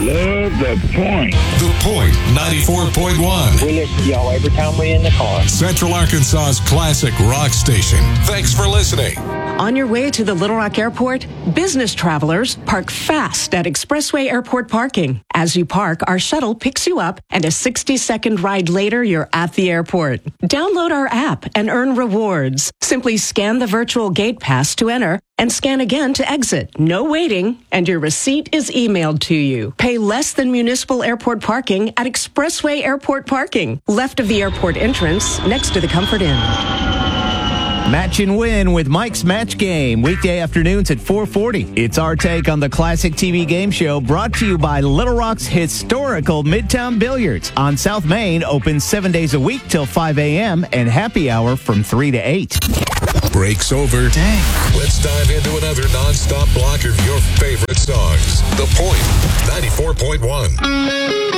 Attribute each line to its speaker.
Speaker 1: Love The Point.
Speaker 2: The Point 94.1.
Speaker 3: We listen to y'all every time we're in the car.
Speaker 2: Central Arkansas's classic rock station. Thanks for listening.
Speaker 4: On your way to the Little Rock Airport, business travelers park fast at Expressway Airport parking. As you park, our shuttle picks you up, and a 60-second ride later, you're at the airport. Download our app and earn rewards. Simply scan the virtual gate pass to enter and scan again to exit. No waiting, and your receipt is emailed to you. Pay less than municipal airport parking at Expressway Airport parking, left of the airport entrance, next to the Comfort Inn.
Speaker 5: Match and Win with Mike's Match Game, weekday afternoons at 4:40. It's our take on the classic TV game show, brought to you by Little Rock's historical Midtown Billiards on South Main, open 7 days a week till 5 a.m. and happy hour from 3 to 8.
Speaker 2: Break's over.
Speaker 5: Dang.
Speaker 2: Let's dive into another nonstop block of your favorite songs. The Point 94.1.